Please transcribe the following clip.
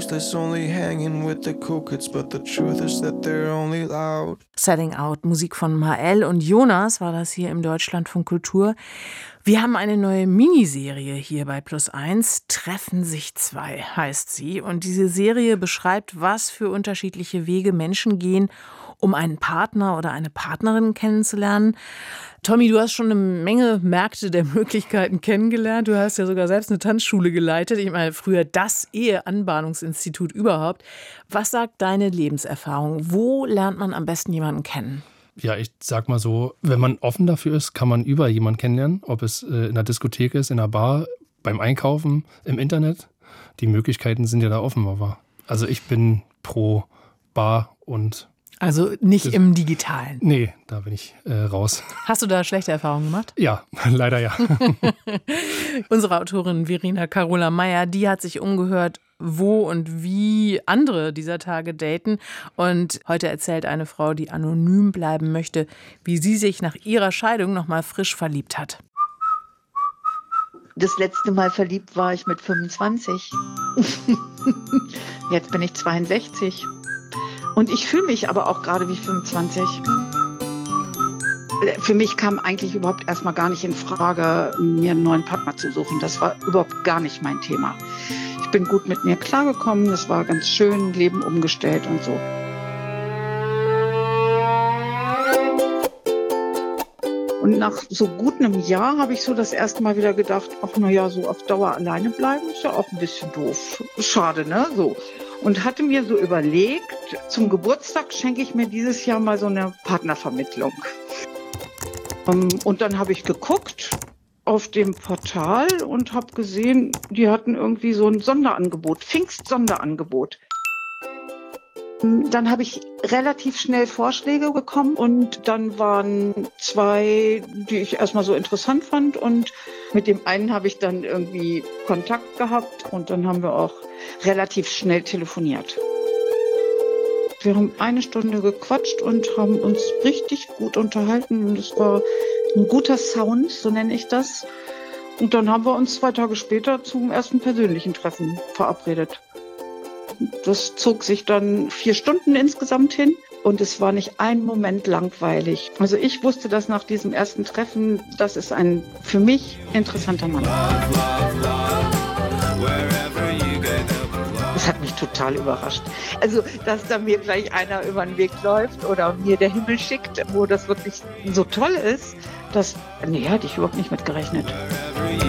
restless, only hanging with the cool kids, but the truth is that they're only loud. Selling Out, Musik von Mael und Jonas war das hier im Deutschlandfunk Kultur. Wir haben eine neue Miniserie hier bei Plus1. Treffen sich zwei heißt sie. Und diese Serie beschreibt, was für unterschiedliche Wege Menschen gehen, um einen Partner oder eine Partnerin kennenzulernen. Tommy, du hast schon eine Menge Märkte der Möglichkeiten kennengelernt. Du hast ja sogar selbst eine Tanzschule geleitet. Ich meine, früher das Eheanbahnungsinstitut überhaupt. Was sagt deine Lebenserfahrung? Wo lernt man am besten jemanden kennen? Ja, ich sag mal so, wenn man offen dafür ist, kann man überall jemanden kennenlernen. Ob es in der Diskothek ist, in der Bar, beim Einkaufen, im Internet. Die Möglichkeiten sind ja da offen. Aber also ich bin pro Bar und... Also nicht im Digitalen? Nee, da bin ich raus. Hast du da schlechte Erfahrungen gemacht? Ja, leider ja. Unsere Autorin Verena Carola Meyer, die hat sich umgehört, wo und wie andere dieser Tage daten. Und heute erzählt eine Frau, die anonym bleiben möchte, wie sie sich nach ihrer Scheidung noch mal frisch verliebt hat. Das letzte Mal verliebt war ich mit 25. Jetzt bin ich 62. Und ich fühle mich aber auch gerade wie 25. Für mich kam eigentlich überhaupt erstmal gar nicht in Frage, mir einen neuen Partner zu suchen. Das war überhaupt gar nicht mein Thema. Ich bin gut mit mir klargekommen, das war ganz schön, Leben umgestellt und so. Und nach so gut einem Jahr habe ich so das erste Mal wieder gedacht, ach na ja, so auf Dauer alleine bleiben ist ja auch ein bisschen doof. Schade, ne? So. Und hatte mir so überlegt, zum Geburtstag schenke ich mir dieses Jahr mal so eine Partnervermittlung. Und dann habe ich geguckt auf dem Portal und habe gesehen, die hatten irgendwie so ein Sonderangebot, Pfingst-Sonderangebot. Dann habe ich relativ schnell Vorschläge bekommen und dann waren 2, die ich erstmal so interessant fand und mit dem einen habe ich dann irgendwie Kontakt gehabt und dann haben wir auch relativ schnell telefoniert. Wir haben 1 Stunde gequatscht und haben uns richtig gut unterhalten und es war ein guter Sound, so nenne ich das. Und dann haben wir uns 2 Tage später zum ersten persönlichen Treffen verabredet. Das zog sich dann 4 Stunden insgesamt hin und es war nicht ein Moment langweilig. Also ich wusste, dass nach diesem ersten Treffen, das ist ein für mich interessanter Mann. Das hat mich total überrascht. Also, dass da mir gleich einer über den Weg läuft oder mir der Himmel schickt, wo das wirklich so toll ist, hätte ich überhaupt nicht mit gerechnet.